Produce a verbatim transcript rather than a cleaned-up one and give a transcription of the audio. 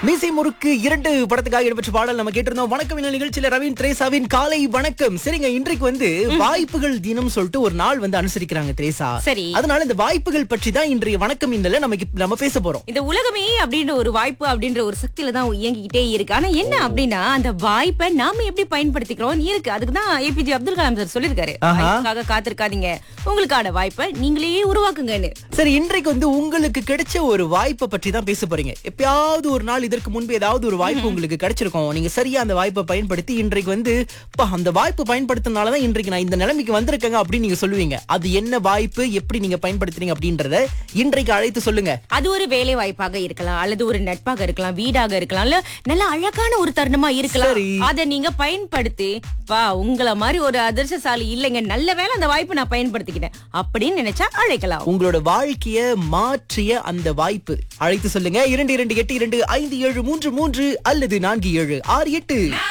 மீசை முறுக்கு இரண்டு படத்துக்காக இடம்பெற்ற பாடல் நம்ம கேட்டிருந்தோம். வணக்கம் இந்த நிகழ்ச்சியில ரவீன் திரேசாவின் காலை வணக்கம். சரிங்க, இன்றைக்கு வந்து வாய்ப்புகள் தினம் சொல்லிட்டு ஒரு நாள் வந்து அனுசரிக்கிறாங்க திரேசா. சரி. அதனால இந்த வாய்ப்புகள் பற்றி தான் இன்றைய வணக்கம் இந்த நமக்கு நம்ம பேச போறோம். இந்த உலகமே அப்படின்ற ஒரு வாய்ப்பு அப்படின்ற ஒரு சக்தியில தான் இயங்கிக்கிட்டே இருக்கு. ஆனா என்ன அப்படின்னா அந்த வாய்ப்பை நாம எப்படி பயன்படுத்திக்கிறோம் இருக்கு. அதுக்கு தான் ஏபிஜே அப்துல் கலாம் சார் சொல்லிருக்காரு, வாய்ப்புக்காக காத்திருக்காதீங்க, உங்களுக்கான வாய்ப்பை நீங்களே உருவாக்குங்கன்னு. சரி, இன்றைக்கு வந்து உங்களுக்கு கிடைச்ச ஒரு வாய்ப்பை பற்றி தான் பேச போறீங்க. எப்பயாவது ஒரு நாள் இதற்கு முன்பு ஏதாவது ஒரு வாய்ப்பு உங்களுக்கு கிடைச்சிருக்கும். நீங்க சரியா அந்த வாய்ப்பை பயன்படுத்தி இன்றைக்கு வந்து பா, அந்த வாய்ப்பு பயன்படுத்தினாலதான் இன்றைக்கு நான் இந்த நிலைமைக்கு வந்திருக்கேங்க அப்படின்னு நீங்க சொல்லுவீங்க. அது என்ன வாய்ப்பு, எப்படி நீங்க பயன்படுத்துறீங்க அப்படின்றத இன்றைக்கு அழைத்து சொல்லுங்க. அது ஒரு வேலை வாய்ப்பாக இருக்கலாம், அல்லது ஒரு நட்பாக இருக்கலாம், வீடாக இருக்கலாம், இல்ல நல்ல அழகான ஒரு தருணமா இருக்கலாம். அதை நீங்க பயன்படுத்தி வா, உங்களை மாதிரி ஒரு அதிர்ஷ்டசாலி இல்லைங்க, நல்ல வேளை அந்த வாய்ப்பை நான் பயன்படுத்திக்கிட்டேன் அப்படின்னு நினைச்சா அழைக்கலாம். உங்களோட வாழ்க்கைய மாற்றிய அந்த வாய்ப்பு அழைத்து சொல்லுங்க. இரண்டு இரண்டு எட்டு இரண்டு ஐந்து ஏழு மூன்று மூன்று அல்லது நான்கு ஏழு ஆறு எட்டு.